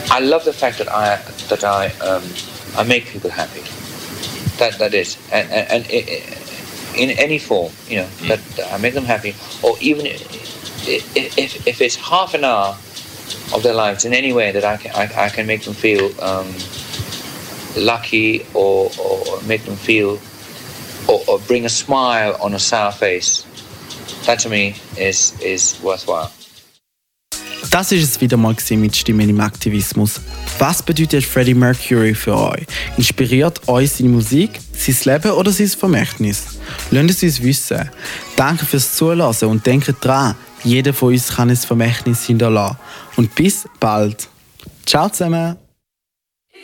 I love the fact that I make people happy. That is, and in any form, that I make them happy, or even if it's half an hour of their lives in any way that I can make them feel lucky, or make them feel, or bring a smile on a sour face. That to me is worthwhile. Das ist es wieder mal mit Stimmen im Aktivismus. Was bedeutet Freddie Mercury für euch? Inspiriert euch seine Musik, sein Leben oder sein Vermächtnis? Lasst es uns wissen. Danke fürs Zuhören und denkt dran, jeder von uns kann ein Vermächtnis hinterlassen. Und bis bald. Ciao zusammen!